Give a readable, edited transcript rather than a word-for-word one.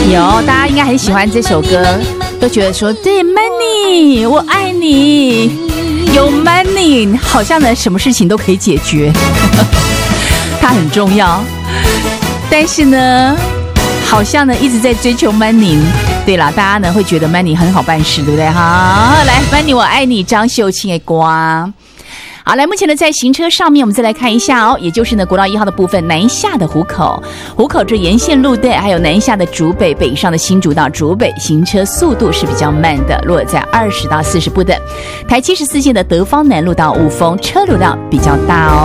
有，大家应该很喜欢这首歌，都觉得说对 money 我爱你，有 money 好像呢什么事情都可以解决它很重要，但是呢好像呢一直在追求 money。 对啦，大家呢会觉得 money 很好办事，对不对？好，来 money 我爱你，张秀清的歌。好，来，目前呢，在行车上面，我们再来看一下哦，也就是呢，国道1号的部分，南下的湖口这沿线路段，还有南下的竹北，北上的新竹到竹北，行车速度是比较慢的，落在20到40不等。台74线的德芳南路到雾峰，车流量比较大哦。